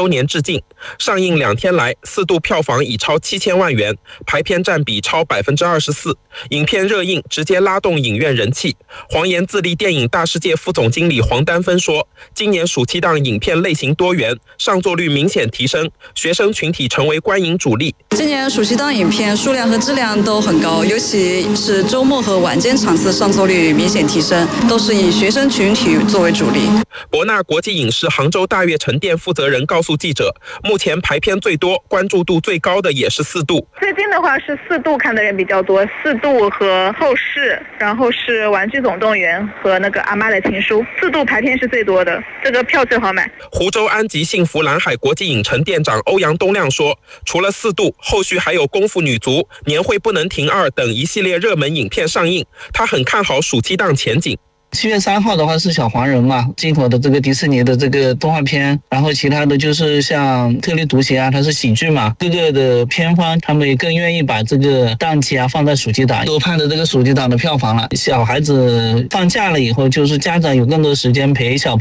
周年致敬。上映2天来，四度票房已超7000万元，排片占比超24%。影片热映直接拉动影院人气。黄岩自立电影大世界副总经理黄丹芬说，今年暑期档影片类型多元，上座率明显提升，学生群体成为观影主力。 今年暑期档影片数量和质量都很高，尤其是周末和晚间场次上座率明显提升，都是以学生群体作为主力。 博纳国际影视杭州大悦城店负责人告诉记者，目前排片最多、关注度最高的也是4度。 最近的话是4度看的人比较多，4度和后世，然后是玩具总动员和那个阿妈的情书，4度排片是最多的，这个票最好买。 湖州安吉幸福蓝海国际影城店长欧阳东亮说，除了4度，后续还有功夫女足、年会不能停2等一系列热门影片上映，他很看好暑期档前景。 7月3号的话是小黄人嘛，进口的这个迪士尼的这个动画片，然后其他的就是像特立独行啊，它是喜剧嘛，各个的片方他们也更愿意把这个档期啊放在暑期档，多盼着这个暑期档的票房了。小孩子放假了以后，就是家长有更多时间陪小